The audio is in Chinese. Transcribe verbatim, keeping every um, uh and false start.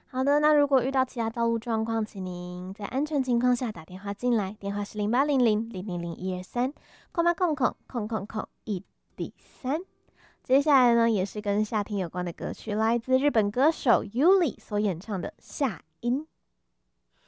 好的，那如果遇到其他道路状况，请您在安全情况下打电话进来，电话是零八零零零零零一二三，空八空空空空空一底三。接下来呢，也是跟夏天有关的歌曲，来自日本歌手 Yuli 所演唱的《夏音》。